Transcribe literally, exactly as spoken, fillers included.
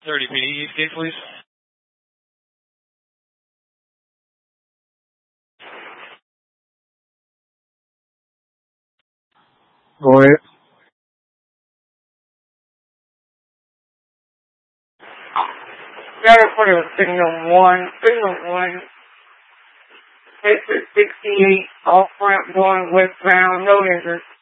thirty P D, Eastgate, please. Go ahead. Gotta put a signal one, signal one, exit sixty-eight, off ramp going westbound, no interest.